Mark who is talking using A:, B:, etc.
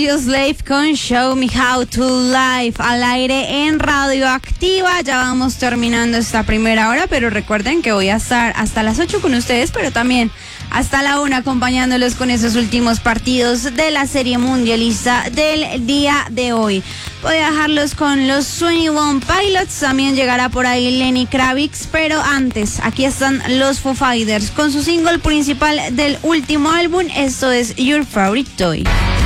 A: Audioslave con Show Me How to Live al aire en Radioactiva. Ya vamos terminando esta primera hora, pero recuerden que voy a estar hasta las 8 con ustedes, pero también hasta la 1 acompañándolos con esos últimos partidos de la serie mundialista del día de hoy. Voy a dejarlos con los 21 Pilots, también llegará por ahí Lenny Kravitz, pero antes, aquí están los Foo Fighters con su single principal del último álbum, esto es Your Favorite Toy.